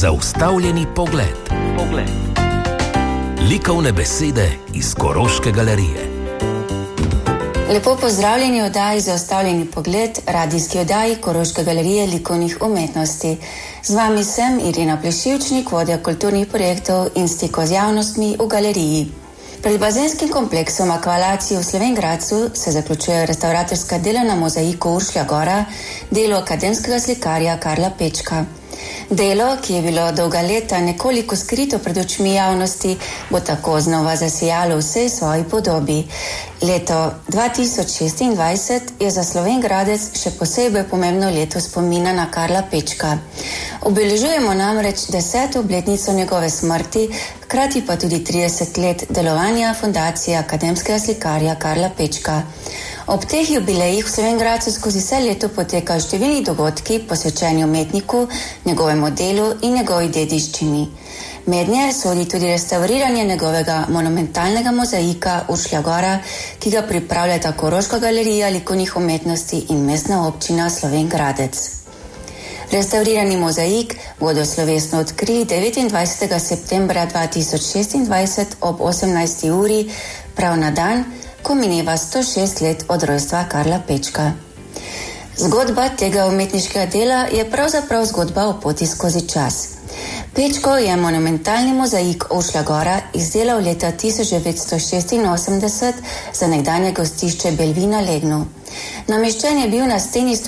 Zaustavljeni pogled. Likovne besede iz Koroške galerije. Lepo pozdravljeni v oddaji Zaustavljeni pogled, radijski oddaji Koroške galerije likovnih umetnosti. Z vami sem Irina Plešivčnik, vodja kulturnih projektov in stikov z javnostmi v galeriji. Pred bazenskim kompleksom Akvalacije v Slovenj Gradcu se zaključuje restavratorska dela na mozaiku Uršlja Gora, delo akademskega slikarja Karla Pečka. Delo, ki je bilo dolga leta nekoliko skrito pred očmi javnosti, bo tako znova zasijalo v vsej svoji podobi. Leto 2026 je za Slovenj Gradec še posebej pomembno leto spomina na Karla Pečka. Obeležujemo namreč 10. obletnico njegove smrti, hkrati pa tudi 30 let delovanja fundacije akademskega slikarja Karla Pečka. Ob teh jubilejih v Slovenj Gradcu skozi vse leto potekajo številni dogodki posvečeni umetniku, njegovemu delu in njegovi dediščini. Mednje sodi tudi restavriranje njegovega monumentalnega mozaika Uršlja Gora, ki ga pripravljata Koroška galerija likovnih umetnosti in mestna občina Slovenj Gradec. Restaurirani mozaik bodo slovesno odkrili 29. septembra 2026 ob 18. uri, prav na dan, ko mineva 106 let od rojstva Karla Pečka. Zgodba tega umetniškega dela je pravzaprav zgodba o poti skozi čas. Pečko je monumentalni mozaik Uršlja Gora izdelal leta 1986 za nekdanje gostišče Belvina Legnu. Nameščen je bil na steni